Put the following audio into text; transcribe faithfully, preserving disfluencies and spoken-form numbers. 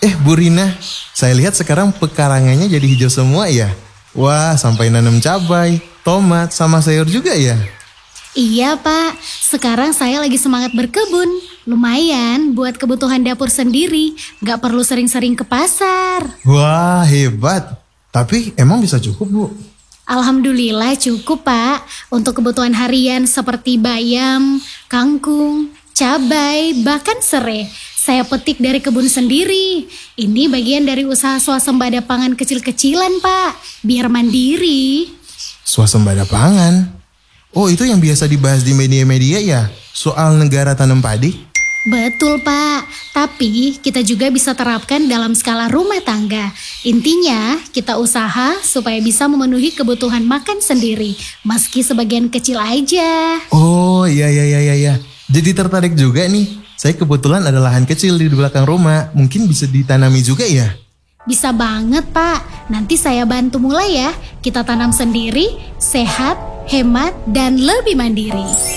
Eh Bu Rina, saya lihat sekarang pekarangannya jadi hijau semua ya. Wah, sampai nanam cabai, tomat, sama sayur juga ya. Iya Pak, sekarang saya lagi semangat berkebun. Lumayan buat kebutuhan dapur sendiri, gak perlu sering-sering ke pasar. Wah, hebat. Tapi emang bisa cukup Bu? Alhamdulillah cukup Pak, untuk kebutuhan harian seperti bayam, kangkung, cabai, bahkan serai. Saya petik dari kebun sendiri. Ini bagian dari usaha swasembada pangan kecil-kecilan Pak, biar mandiri. Swasembada pangan? Oh, itu yang biasa dibahas di media-media ya? Soal negara tanam padi? Betul Pak, tapi kita juga bisa terapkan dalam skala rumah tangga. Intinya kita usaha supaya bisa memenuhi kebutuhan makan sendiri, meski sebagian kecil aja. Oh iya iya iya iya. iya. Jadi tertarik juga nih. Saya kebetulan ada lahan kecil di belakang rumah, mungkin bisa ditanami juga ya? Bisa banget Pak, nanti saya bantu mulai ya. Kita tanam sendiri, sehat, hemat, dan lebih mandiri.